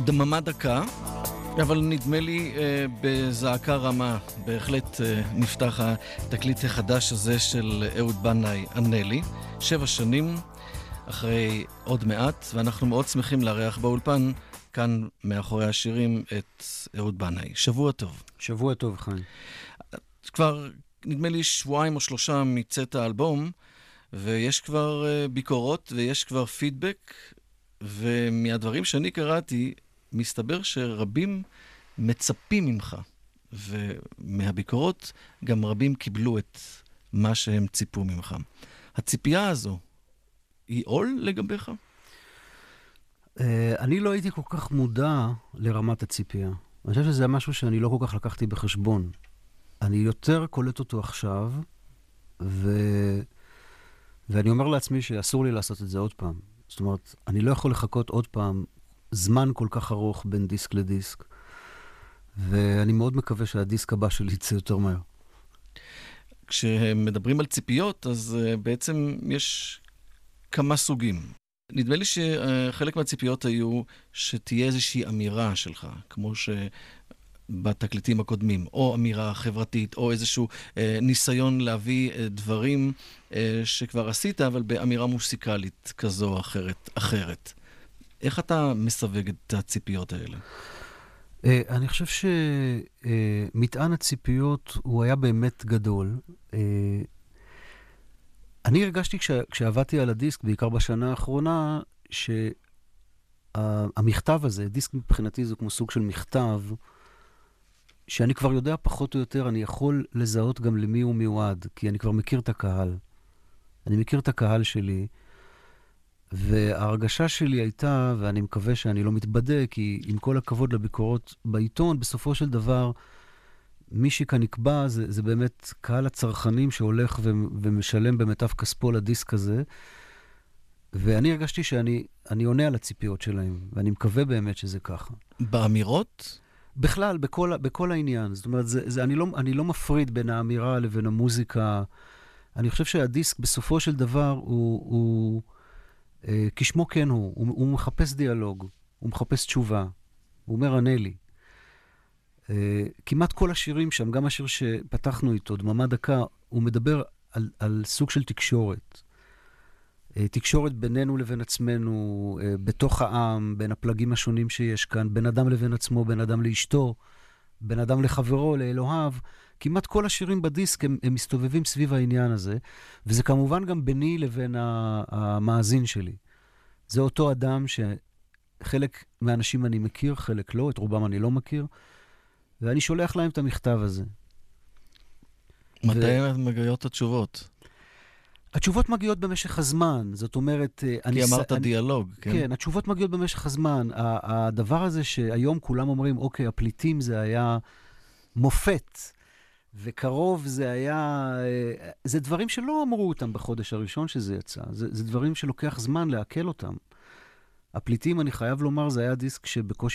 דממה דקה, אבל נדמה לי בזעקה רמה. בהחלט נפתח התקליט החדש הזה של אהוד בנאי, ענה לי. 7 שנים אחרי עוד מעט, ואנחנו מאוד שמחים לארח באולפן כאן מאחורי השירים את אהוד בנאי. שבוע טוב. שבוע טוב, חיים. כבר נדמה לי 2 או 3 מצאת האלבום, ויש כבר ביקורות ויש כבר פידבק, ומהדברים שאני קראתי מסתבר שרבים מצפים ממך, ומהביקורות גם רבים קיבלו את מה שהם ציפו ממך. הציפייה הזו היא עול לגביך? אני לא הייתי כל כך מודע לרמת הציפייה. אני חושב שזה משהו שאני לא כל כך לקחתי בחשבון. אני יותר קולט אותו עכשיו, ואני אומר לעצמי שאסור לי לעשות את זה עוד פעם. זאת אומרת, אני לא יכול לחכות עוד פעם זמן כל כך ארוך בין דיסק לדיסק, ואני מאוד מקווה שהדיסק הבא שלי יצא יותר מהר. כשמדברים על ציפיות, אז בעצם יש כמה סוגים. נדמה לי שחלק מהציפיות היו שתהיה איזושהי אמירה שלך, כמו שבתקליטים הקודמים, או אמירה חברתית, או איזשהו ניסיון להביא דברים שכבר עשית, אבל באמירה מוסיקלית כזו או אחרת. איך אתה מסווג את הציפיות האלה? אני חושב שמטען הציפיות הוא היה באמת גדול. אני הרגשתי כשעבדתי על הדיסק, בעיקר בשנה האחרונה, שהמכתב הזה, דיסק מבחינתי זה כמו סוג של מכתב, שאני כבר יודע פחות או יותר, אני יכול לזהות גם למי הוא מיועד, כי אני כבר מכיר את הקהל. אני מכיר את הקהל שלי, וההרגשה שלי הייתה, ואני מקווה שאני לא מתבדק, כי עם כל הכבוד לביקורות בעיתון, בסופו של דבר, מי שכאן נקבע זה באמת קהל הצרכנים שהולך ומשלם במיטב כספו לדיסק הזה, ואני הרגשתי שאני עונה על הציפיות שלהם, ואני מקווה באמת שזה ככה. באמירות? בכלל, בכל העניין. זאת אומרת, אני לא מפריד בין האמירה לבין המוזיקה. אני חושב שהדיסק בסופו של דבר הוא כשמו כן הוא מחפש דיאלוג, הוא מחפש תשובה, הוא אומר ענה לי. כמעט כל השירים שם, גם השיר שפתחנו איתו, דממה דקה, הוא מדבר על סוג של תקשורת. תקשורת בינינו לבין עצמנו, בתוך העם, בין הפלגים השונים שיש כאן, בין אדם לבין עצמו, בין אדם לאשתו, בין אדם לחברו, לאלוהיו. כמעט כל השירים בדיסק הם מסתובבים סביב העניין הזה, וזה כמובן גם ביני לבין המאזין שלי. זה אותו אדם שחלק מהאנשים אני מכיר, חלק לא, את רובם אני לא מכיר, ואני שולח להם את המכתב הזה. מתי מגיעות התשובות? התשובות מגיעות במשך הזמן, זאת אומרת... כי אמרת דיאלוג, כן? כן, התשובות מגיעות במשך הזמן. הדבר הזה שהיום כולם אומרים, אוקיי, הפליטים זה היה מופת, וקרוב זה היה... זה דברים שלא אמרו אותם בחודש הראשון שזה יצא. זה דברים שלוקח זמן לעכל אותם. הפליטים, אני חייב לומר, זה היה דיסק שבקושי